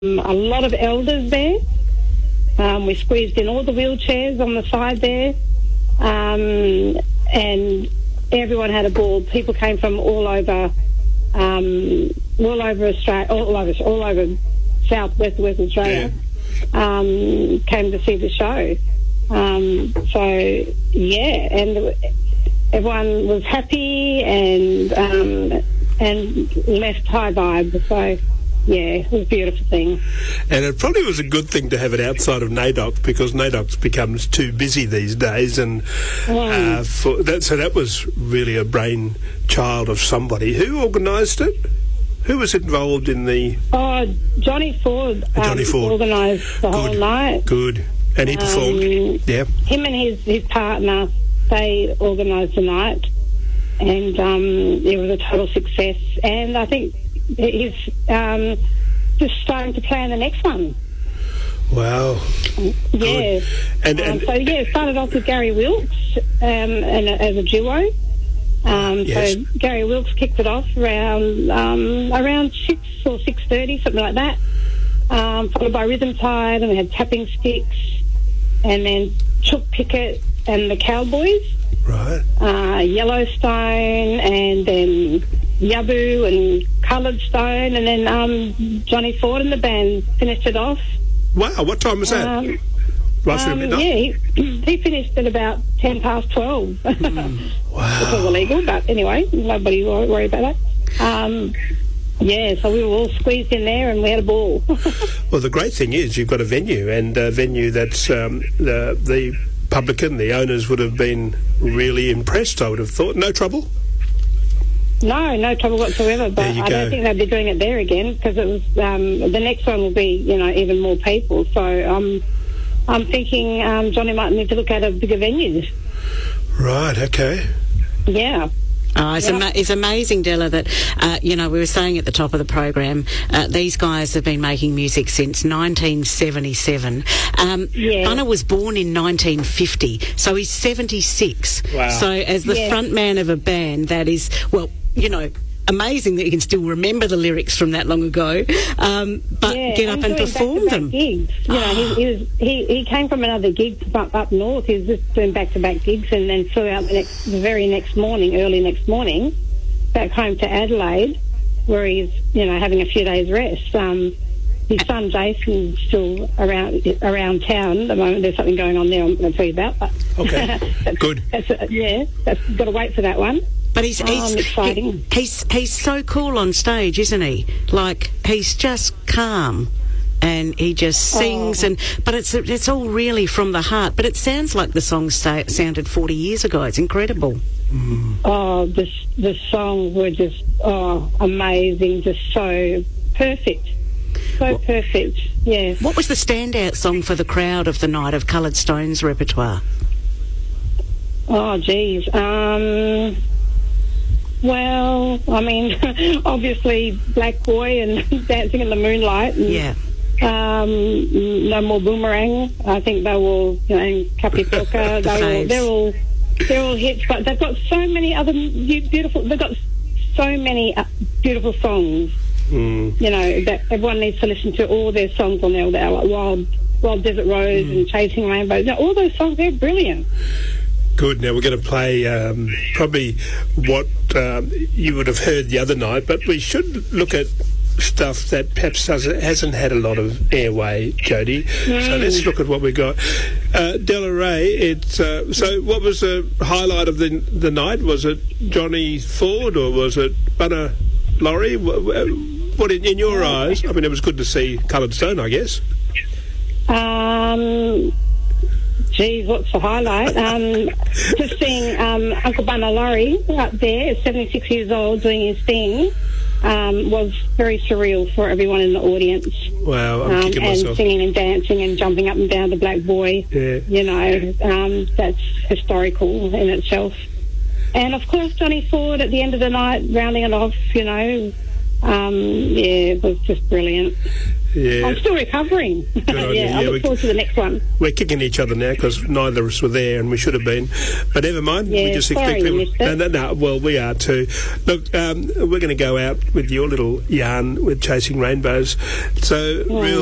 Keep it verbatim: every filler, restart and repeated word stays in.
a lot of elders there. Um, we squeezed in all the wheelchairs on the side there, um, and everyone had a ball. People came from all over, um, all over Australia, all over, all over South West West Australia. Yeah. Um, came to see the show. Um, so yeah, and everyone was happy and um, and left high vibe. So. Yeah, it was a beautiful thing. And it probably was a good thing to have it outside of NAIDOC, because NAIDOC becomes too busy these days. And mm. uh, for that, so that was really a brainchild of somebody. Who organised it? Who was involved in the... Oh, Johnny Ford, um, Johnny Ford. organised the good, whole night. Good. And he performed. Um, yeah. Him and his, his partner, they organised the night. And um, it was a total success. And I think... He's um, just starting to plan the next one. Wow. Yeah. And, and um, so, yeah, it started off with Gary Wilkes um, and, as a duo. Um, yes. So Gary Wilkes kicked it off around um, around six or six thirty, something like that. Um, followed by Rhythm Tide, and we had Tapping Sticks, and then Chook Pickett and the Cowboys. Right. Uh, Yellowstone, and then Yabu and Coloured Stone, and then um, Johnny Ford and the band finished it off. Wow, what time was that? Um, right through um, midnight? Yeah, he, he finished at about ten past twelve. Mm, wow. Which was illegal, but anyway, nobody worry, worry about that. Um, yeah, so we were all squeezed in there and we had a ball. Well, the great thing is you've got a venue, and a venue that's um, the, the publican, the owners would have been really impressed, I would have thought. No trouble? No, no trouble whatsoever, but I go. don't think they'll be doing it there again, because it was um, the next one will be, you know, even more people. So um, I'm thinking um, Johnny might need to look at a bigger venue. Right, okay. Yeah. Oh, it's, yep. ama- it's amazing, Della, that, uh, you know, we were saying at the top of the program, uh, these guys have been making music since nineteen seventy-seven. Um, yeah. Bunna was born in nineteen fifty, so he's seventy-six. Wow. So as the yeah. front man of a band, that is, well, you know, amazing that you can still remember the lyrics from that long ago, um, but yeah, get up and perform back-to-back them. Gigs. You know, he, he, was, he, he came from another gig up, up north. He was just doing back-to-back gigs, and then flew out the, next, the very next morning, early next morning, back home to Adelaide, where he's, you know, having a few days rest. Um, his son Jason's still around around town at the moment. There's something going on there I'm going to tell you about. But okay, that's, good. That's a, yeah, that's got to wait for that one. But he's he's, oh, exciting. He, he's he's so cool on stage, isn't he? Like, he's just calm, and he just sings, oh. and but it's it's all really from the heart. But it sounds like the song sa- sounded forty years ago. It's incredible. Mm. Oh, the the songs were just oh amazing, just so perfect, so what, perfect. Yeah. What was the standout song for the crowd of the night of Coloured Stone's repertoire? Oh, geez. Um. Well, I mean, obviously Black Boy and Dancing in the Moonlight. And, yeah. Um, No More Boomerang. I think they will, you know, Kapi Poka. the they will, they're all, they're all hits. But they've got so many other beautiful. They've got so many uh, beautiful songs. Mm. You know that everyone needs to listen to all their songs on there. Like Wild, Wild Desert Rose mm. and Chasing Rainbows. Now, all those songs, they're brilliant. Good. Now we're going to play um, probably what um, you would have heard the other night, but we should look at stuff that perhaps doesn't, hasn't had a lot of airway, Jody. Mm. So let's look at what we got. Uh, Della Ray, it's, uh, so what was the highlight of the the night? Was it Johnny Ford or was it Bunna Laurie? What, in, in your eyes? I mean, it was good to see Coloured Stone, I guess. Um... Geez, what's the highlight? Um, just seeing um, Uncle Bunna Laurie up there, seventy-six years old, doing his thing, um, was very surreal for everyone in the audience. Wow, I'm um, kicking and myself. Singing and dancing and jumping up and down to Black Boy. Yeah. You know, um, that's historical in itself. And, of course, Johnny Ford at the end of the night, rounding it off, you know. Um, yeah, it was just brilliant. Yeah. I'm still recovering. on you. yeah, I Yeah, look we- forward to the next one. We're kicking each other now because neither of us were there and we should have been. But never mind. we Yeah, just sorry expect you people. missed No, it. no, no. Well, we are too. Look, um, we're going to go out with your little yarn with Chasing Rainbows. So, Oh. real.